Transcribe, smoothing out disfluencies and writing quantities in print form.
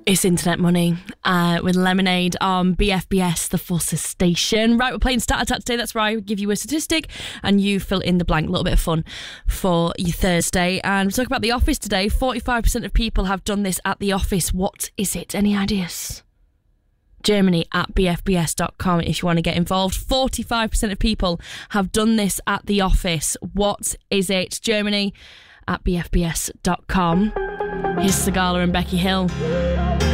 It's Internet Money with Lemonade on BFBS, the Forces station. Right, we're playing Stat Attack today. That's right. We give you a statistic and you fill in the blank. A little bit of fun for your Thursday. And we're talking about The Office today. 45% of people have done this at the office. What is it? Any ideas? Germany at bfbs.com if you want to get involved. 45% of people have done this at the office. What is it? Germany at bfbs.com. Here's Sigala and Becky Hill.